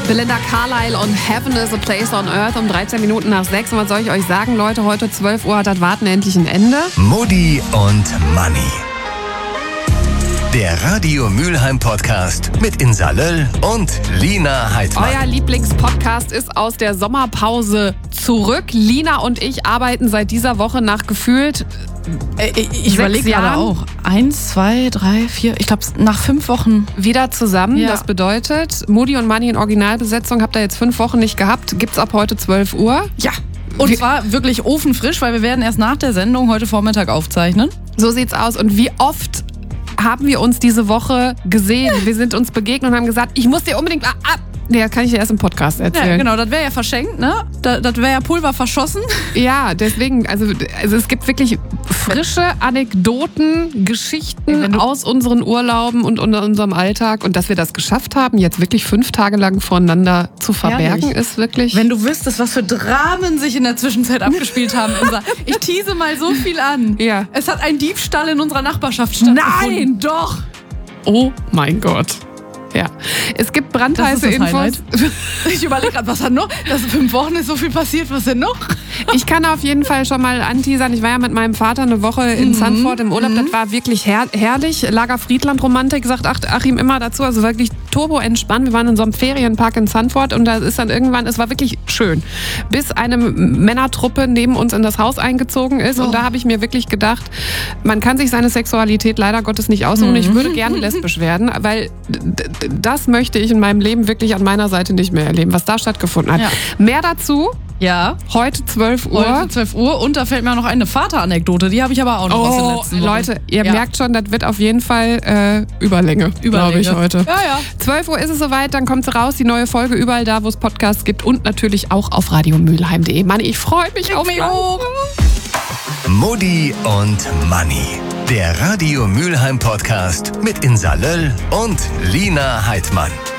Belinda Carlisle und Heaven is a Place on Earth um 13 Minuten nach 6. Und was soll ich euch sagen, Leute? Heute 12 Uhr hat das Warten endlich ein Ende. Mutti und Manni. Der Radio Mülheim Podcast mit Insa Löll und Lina Heidmann. Euer Lieblingspodcast ist aus der Sommerpause zurück. Lina und ich arbeiten seit dieser Woche nach gefühlt ich überlege gerade auch. 1, 2, 3, 4, ich glaube nach 5 Wochen. Wieder zusammen. Ja. Das bedeutet, Mutti und Manni in Originalbesetzung habt ihr jetzt 5 Wochen nicht gehabt. Gibt's ab heute 12 Uhr. Ja. Und zwar wirklich ofenfrisch, weil wir werden erst nach der Sendung heute Vormittag aufzeichnen. So sieht's aus. Und wie oft haben wir uns diese Woche gesehen? Wir sind uns begegnet und haben gesagt, ich muss dir unbedingt... Nee, das kann ich dir erst im Podcast erzählen. Ja, genau, das wäre ja verschenkt, ne? Das wäre ja Pulver verschossen. Ja, deswegen, also es gibt wirklich frische Anekdoten, Geschichten aus unseren Urlauben und unserem Alltag. Und dass wir das geschafft haben, jetzt wirklich 5 Tage lang voneinander zu verbergen, Herrlich. Ist wirklich... Wenn du wüsstest, was für Dramen sich in der Zwischenzeit abgespielt haben. Ich tease mal so viel an. Ja. Es hat ein Diebstahl in unserer Nachbarschaft stattgefunden. Nein, doch! Oh mein Gott. Ja, es gibt brandheiße das ist das Infos. Highlight. Ich überlege gerade, was hat noch? Das 5 Wochen ist so viel passiert, was denn noch? Ich kann auf jeden Fall schon mal anteasern. Ich war ja mit meinem Vater eine Woche in Zandvoort im Urlaub. Das war wirklich herrlich. Lager Friedland-Romantik, sagt Achim immer dazu. Also wirklich turbo entspannt. Wir waren in so einem Ferienpark in Zandvoort und da ist dann irgendwann, es war wirklich schön, bis eine Männertruppe neben uns in das Haus eingezogen ist. Und da habe ich mir wirklich gedacht, man kann sich seine Sexualität leider Gottes nicht aussuchen. Ich würde gerne lesbisch werden, weil das möchte ich in meinem Leben wirklich an meiner Seite nicht mehr erleben, was da stattgefunden hat. Ja. Mehr dazu Ja. heute 12 Uhr. Heute 12 Uhr und da fällt mir noch eine Vateranekdote, die habe ich aber auch noch aus der letzten Woche. Leute, ihr merkt schon, das wird auf jeden Fall Überlänge, glaube ich, heute. Ja. 12 Uhr ist es soweit, dann kommt sie raus, die neue Folge überall da, wo es Podcasts gibt und natürlich auch auf radiomülheim.de. Mann, ich freue mich auf mich hoch. Mutti und Manni. Der Radio Mülheim Podcast mit Insa Löll und Lina Heidmann.